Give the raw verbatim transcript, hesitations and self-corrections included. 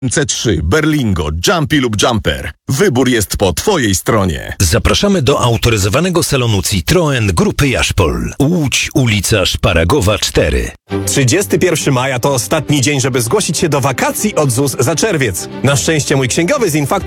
C trzy, Berlingo, Jumpy lub Jumper. Wybór jest po Twojej stronie. Zapraszamy do autoryzowanego salonu Citroen Grupy Jaszpol. Łódź, ulica Szparagowa cztery. trzydziestego pierwszego maja to ostatni dzień, żeby zgłosić się do wakacji od Z U S za czerwiec. Na szczęście mój księgowy z Infaktu